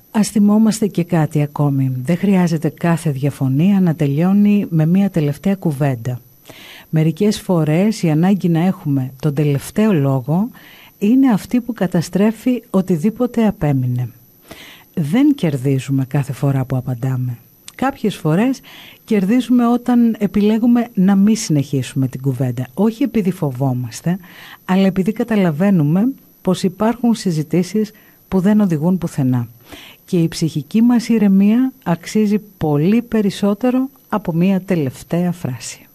Ας θυμόμαστε και κάτι ακόμη. Δεν χρειάζεται κάθε διαφωνία να τελειώνει με μια τελευταία κουβέντα. Μερικές φορές η ανάγκη να έχουμε τον τελευταίο λόγο είναι αυτή που καταστρέφει οτιδήποτε απέμεινε. Δεν κερδίζουμε κάθε φορά που απαντάμε. Κάποιες φορές κερδίζουμε όταν επιλέγουμε να μην συνεχίσουμε την κουβέντα. Όχι επειδή φοβόμαστε, αλλά επειδή καταλαβαίνουμε πως υπάρχουν συζητήσεις που δεν οδηγούν πουθενά. Και η ψυχική μας ηρεμία αξίζει πολύ περισσότερο από μία τελευταία φράση.